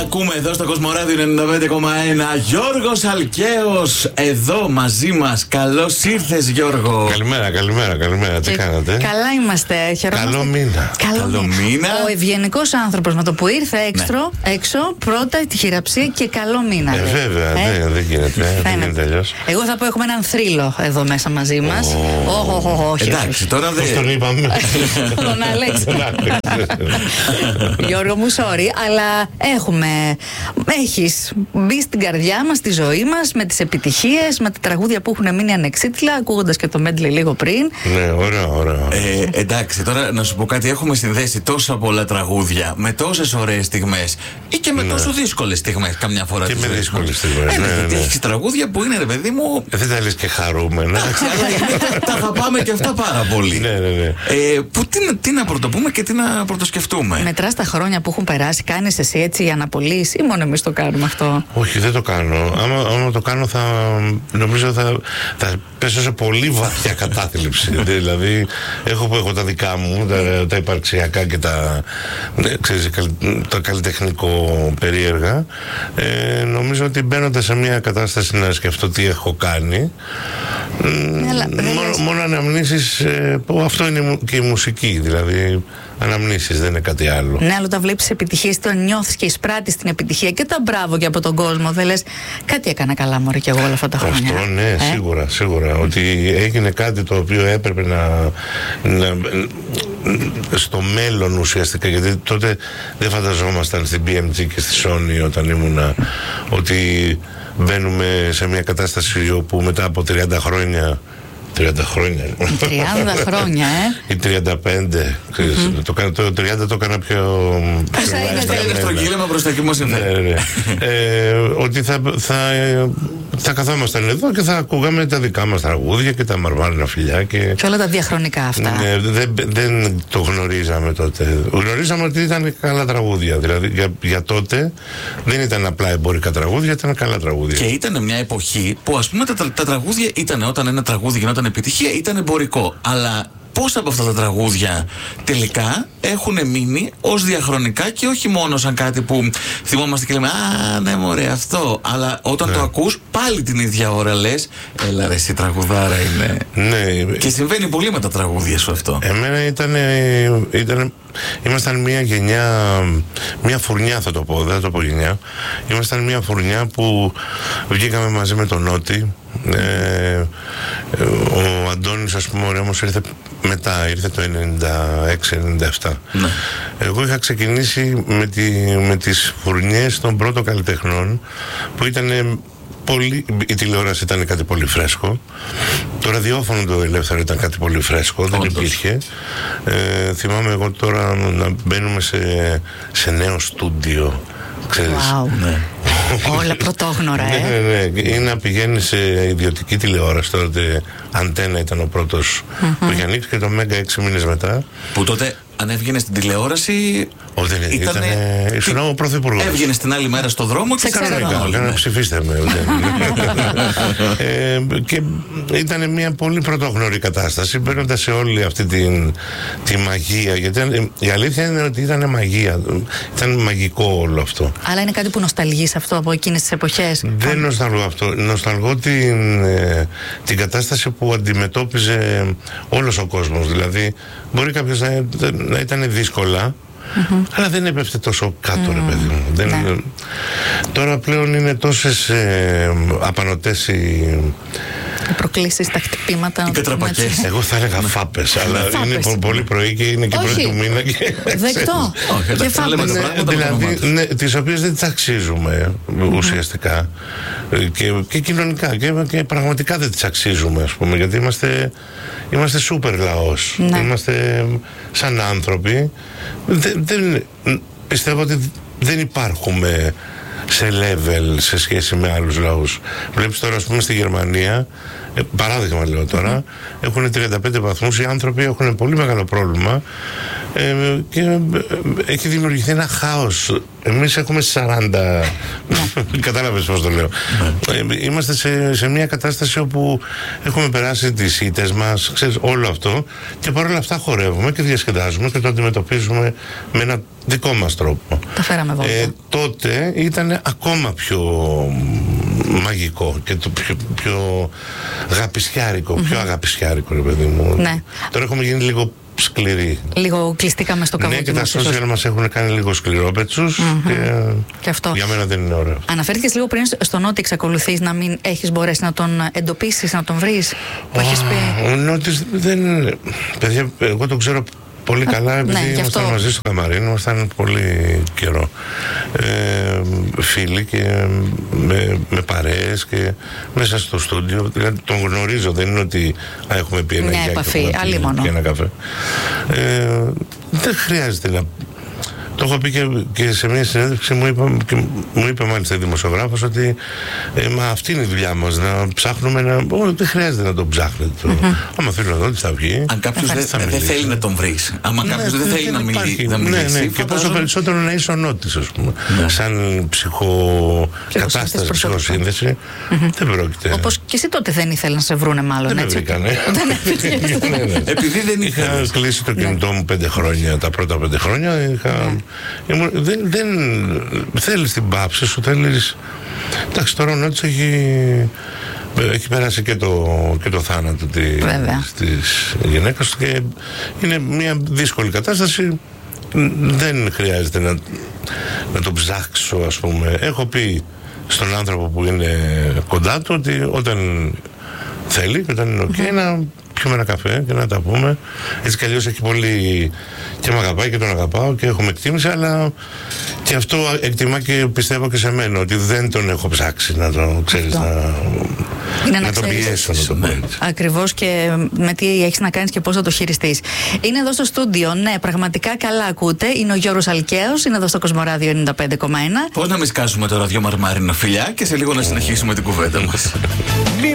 ακούμε εδώ στο Κοσμοράδιο 95,1. Γιώργος Αλκαίος εδώ μαζί μας. Καλώς ήρθες, Γιώργο. Καλημέρα. Τι κάνατε? Καλά είμαστε. Καλό μήνα. Καλό μήνα. Ο ευγενικός άνθρωπος με το που ήρθε έξω, πρώτα τη χειραψία και καλό μήνα. Βέβαια, δεν γίνεται αλλιώς. Εγώ θα πω έχουμε έναν θρύλο εδώ μέσα μαζί μας. Όχι. Εντάξει, τώρα δεν. Πώς τον είπαμε? Τον Αλέξη. Γιώργο μου, sorry, αλλά έχεις μπει στην καρδιά μας, στη ζωή μας, με τις επιτυχίες, με τα τραγούδια που έχουν μείνει ανεξίτηλα, ακούγοντας και το medley λίγο πριν. Ναι, ωραία. Εντάξει, τώρα να σου πω κάτι. Έχουμε συνδέσει τόσα πολλά τραγούδια με τόσες ωραίες στιγμές ή και με τόσο δύσκολες στιγμές καμιά φορά. Και με δύσκολες στιγμές. Γιατί έχεις τραγούδια που είναι, ρε παιδί μου. Δεν τα λες και χαρούμενα. Τα αγαπάμε και αυτά πάρα πολύ. Ναι. Τι να πρωτοπούμε και τι να πρωτοσκεφτούμε. Μετράς τα χρόνια που έχουν περάσει, κάνεις εσύ έτσι αναπολύσεις ή μόνο εμείς το κάνουμε αυτό? Όχι, δεν το κάνω. Άμα το κάνω νομίζω θα πέσω σε πολύ βαθιά κατάθλιψη. Δηλαδή έχω τα δικά μου, τα υπαρξιακά και τα καλλιτεχνικό περίεργα. Νομίζω ότι μπαίνοντας σε μια κατάσταση να σκεφτώ τι έχω κάνει, μόνο αναμνήσεις, αυτό είναι και η μουσική, δηλαδή αναμνήσεις, δεν είναι κάτι άλλο. Ναι, αλλά όταν βλέπεις επιτυχίες, το νιώθεις και εισπράττεις την επιτυχία και τα μπράβο και από τον κόσμο, δεν λες κάτι έκανα καλά μωρέ και εγώ όλα αυτά τα χρόνια? Αυτό ναι, σίγουρα ότι έγινε κάτι το οποίο έπρεπε να στο μέλλον ουσιαστικά, γιατί τότε δεν φανταζόμασταν στην BMG και στη Sony όταν ήμουνα ότι μπαίνουμε σε μια κατάσταση όπου μετά από 30 χρόνια 30 χρόνια ή 35. Το 30 το έκανα πιο. Στα ηλεκτροκύλημα προς τα κοιμόσυνθεν. Ότι θα καθόμασταν εδώ και θα ακούγαμε τα δικά μας τραγούδια και τα μαρμάρινα φιλιά και όλα τα διαχρονικά αυτά. Δεν το γνωρίζαμε τότε. Γνωρίζαμε ότι ήταν καλά τραγούδια. Δηλαδή για τότε δεν ήταν απλά εμπορικά τραγούδια, ήταν καλά τραγούδια. Και ήταν μια εποχή που ας πούμε τα τραγούδια ήταν, όταν ένα τραγούδι γινόταν επιτυχία, ήταν εμπορικό. Αλλά πόσα από αυτά τα τραγούδια τελικά έχουν μείνει ως διαχρονικά και όχι μόνο σαν κάτι που θυμόμαστε και λέμε «Α, ναι μωρέ αυτό». Αλλά όταν το ακούς πάλι την ίδια ώρα λες «Έλα ρε εσύ, τραγουδάρα είναι». Ναι. Και συμβαίνει πολύ με τα τραγούδια σου αυτό. Εμένα ήμασταν μια γενιά, μια φουρνιά θα το πω, δεν θα το πω γενιά. Ήμασταν μια φουρνιά που βγήκαμε μαζί με τον Νότι. Ο Αντώνης, ας πούμε, όμως ήρθε μετά, ήρθε το 96-97. Ναι. Εγώ είχα ξεκινήσει με τις φουρνιές των πρώτων καλλιτεχνών που ήταν η τηλεόραση ήταν κάτι πολύ φρέσκο. Το ραδιόφωνο το ελεύθερο ήταν κάτι πολύ φρέσκο, δεν υπήρχε. Θυμάμαι εγώ τώρα να μπαίνουμε σε νέο στούντιο. Wow. Ναι. Όλα πρωτόγνωρα, Ναι. Ή να πηγαίνει σε ιδιωτική τηλεόραση. Τότε Αντένα ήταν ο πρώτος που είχε ανοίξει και το Μέγκα 6 μήνες μετά. Που τότε αν έβγαινε στην τηλεόραση. Ήσουν ο πρωθυπουργός. Έβγαινε την άλλη μέρα στο δρόμο και να ψηφίστε με. Και ήταν μια πολύ πρωτόγνωρη κατάσταση, μπαίνοντας σε όλη αυτή τη μαγεία. Γιατί η αλήθεια είναι ότι ήταν μαγεία. Ήταν μαγικό όλο αυτό. Αλλά είναι κάτι που νοσταλγείς αυτό από εκείνες τις εποχές? Δεν νοσταλγώ αυτό. Νοσταλγώ την κατάσταση που αντιμετώπιζε όλος ο κόσμος. Δηλαδή, μπορεί κάποιος να ήταν δύσκολα, αλλά δεν έπεφτε τόσο κάτω, ρε παιδί μου. Τώρα πλέον είναι τόσες απανωτές οι προκλήσεις, τα χτυπήματα. Οι κατραπακές. Εγώ θα έλεγα φάπες, αλλά είναι πολύ πρωί και είναι και πρώτη του μήνα. Δεκτό. Και φάπες. Δηλαδή, τις οποίες δεν τις αξίζουμε ουσιαστικά και κοινωνικά και πραγματικά δεν τις αξίζουμε, ας πούμε, γιατί είμαστε σούπερ λαός. Είμαστε σαν άνθρωποι. Πιστεύω ότι δεν υπάρχουμε σε level σε σχέση με άλλους λαούς. Βλέπεις τώρα, ας πούμε, στη Γερμανία, παράδειγμα λέω τώρα, έχουν 35 βαθμούς, οι άνθρωποι έχουν πολύ μεγάλο πρόβλημα Και έχει δημιουργηθεί ένα χάος. Εμείς έχουμε 40. Κατάλαβες πώς το λέω. Είμαστε σε μια κατάσταση όπου έχουμε περάσει τις ήττες μας, ξέρεις, όλο αυτό, και παρόλα αυτά χορεύουμε και διασκεδάζουμε και το αντιμετωπίζουμε με ένα δικό μας τρόπο. Τα φέραμε βόλτα. Τότε ήταν ακόμα πιο μαγικό και το πιο αγαπησιάρικο, πιο αγαπησιάρικο, ρε παιδί μου. Ναι. Τώρα έχουμε γίνει λίγο σκληροί. Λίγο κλειστήκαμε στο καβούκι. Ναι, και τα social μας έχουν κάνει λίγο σκληρόπετσους. Και αυτό. Για μένα δεν είναι ωραίο. Αναφέρθηκες λίγο πριν στο Νότι, εξακολουθείς να μην έχεις μπορέσει να τον εντοπίσεις, να τον βρεις, που έχεις πει? Ο Νότης δεν. Παιδιά, εγώ τον ξέρω πολύ καλά, επειδή ήμασταν μαζί στο καμαρίνι, ήμασταν πολύ καιρό. Φίλοι και με παρέες και μέσα στο στούντιο. Δηλαδή τον γνωρίζω, δεν είναι ότι έχουμε πει ένα γεια και ένα καφέ. Δεν χρειάζεται να. Το έχω πει και σε μια συνέντευξη, μου είπε μάλιστα η δημοσιογράφος ότι μα αυτή είναι η δουλειά μας, να ψάχνουμε δεν χρειάζεται να τον ψάχνετε. Άμα θέλει να δω τι θα βγει. Αν κάποιος δεν θέλει να τον βρεις, άμα κάποιος δεν θέλει να μιλήσει. Ναι, και πόσο περισσότερο να είσαι ο Νότης, ας πούμε. Σαν ψυχοκατάσταση, ψυχοσύνδεση, δεν πρόκειται. Όπως και εσύ τότε δεν ήθελε να σε βρούνε, μάλλον. Δεν βρήκανε. Επειδή δεν είχα κλείσει το κινητό μου 5 χρόνια, τα πρώτα 5 χρόνια. Δεν θέλεις την πάψη σου, θέλεις. Εντάξει, τώρα ο Νότης έχει περάσει και το θάνατο της γυναίκας του και είναι μια δύσκολη κατάσταση. Δεν χρειάζεται να το ψάξω, ας πούμε. Έχω πει στον άνθρωπο που είναι κοντά του ότι όταν θέλει και όταν είναι ok, να πιούμε ένα καφέ και να τα πούμε. Έτσι κι αλλιώς έχει πολύ. Και με αγαπάει και τον αγαπάω και έχουμε εκτίμηση, αλλά και αυτό εκτιμά και πιστεύω και σε μένα, ότι δεν τον έχω ψάξει να το ξέρεις, να τον πιέσω, να το πω έτσι. Ακριβώς, και με τι έχεις να κάνεις και πώς θα το χειριστείς. Είναι εδώ στο στούντιο, ναι, πραγματικά καλά ακούτε. Είναι ο Γιώργος Αλκαίος, είναι εδώ στο Κοσμοράδιο 95,1. Πώς να μη σκάσουμε τώρα 2 μαρμάρινα φιλιά και σε λίγο να συνεχίσουμε την κουβέντα μας.